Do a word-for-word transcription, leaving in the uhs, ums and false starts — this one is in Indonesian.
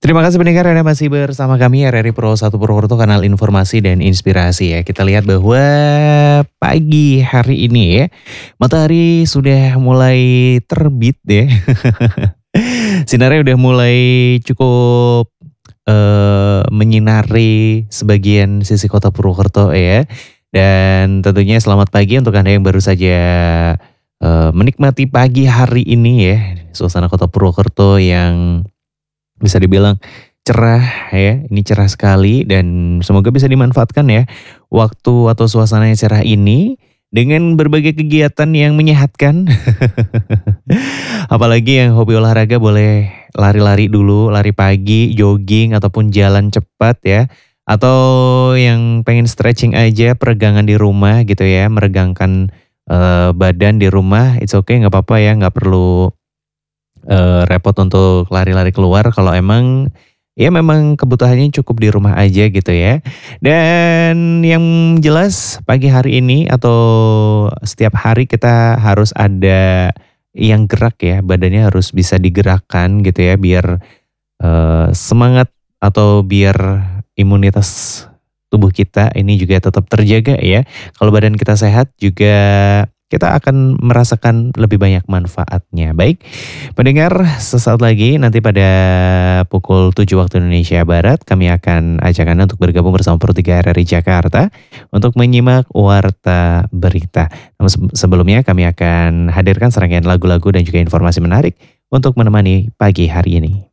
Terima kasih pendengar Anda masih bersama kami R R I Pro satu Purwokerto, kanal informasi dan inspirasi ya. Kita lihat bahwa pagi hari ini ya, matahari sudah mulai terbit ya. Sinarnya udah mulai cukup eh, menyinari sebagian sisi kota Purwokerto ya. Dan tentunya selamat pagi untuk Anda yang baru saja eh, menikmati pagi hari ini ya. Suasana kota Purwokerto yang bisa dibilang cerah ya, ini cerah sekali dan semoga bisa dimanfaatkan ya waktu atau suasana yang cerah ini dengan berbagai kegiatan yang menyehatkan. Apalagi yang hobi olahraga boleh lari-lari dulu, lari pagi, jogging ataupun jalan cepat ya. Atau yang pengen stretching aja, peregangan di rumah gitu ya, meregangkan eh, badan di rumah, it's okay, nggak apa-apa ya, nggak perlu eh, repot untuk lari-lari keluar kalau emang ya memang kebutuhannya cukup di rumah aja gitu ya. Dan yang jelas pagi hari ini atau setiap hari kita harus ada yang gerak ya, badannya harus bisa digerakkan gitu ya biar eh, semangat atau biar imunitas tubuh kita ini juga tetap terjaga ya. Kalau badan kita sehat juga kita akan merasakan lebih banyak manfaatnya. Baik, pendengar, sesaat lagi nanti pada pukul tujuh waktu Indonesia Barat kami akan ajak Anda untuk bergabung bersama Pro tiga R R I Jakarta untuk menyimak Warta Berita. Namun se- sebelumnya kami akan hadirkan serangkaian lagu-lagu dan juga informasi menarik untuk menemani pagi hari ini.